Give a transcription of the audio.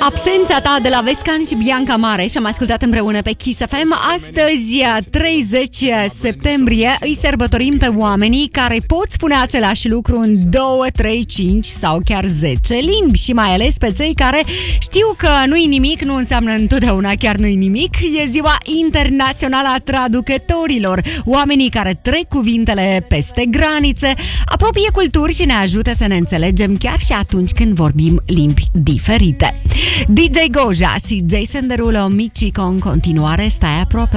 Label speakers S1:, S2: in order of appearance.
S1: Absența ta de la Vescan și Bianca Mare și am ascultat împreună pe Kiss FM. Astăzi, 30 septembrie, îi sărbătorim pe oamenii care pot spune același lucru în 2, 3, 5 sau chiar 10 limbi și mai ales pe cei care știu că nu-i nimic, nu înseamnă întotdeauna chiar nu-i nimic. E ziua internațională a traducătorilor, oamenii care trec cuvintele peste granițe, apropie culturi și ne ajută să ne înțelegem chiar și atunci când vorbim limbi diferite. DJ Goja și Jason Derulo, Michico în continuare, stai aproape.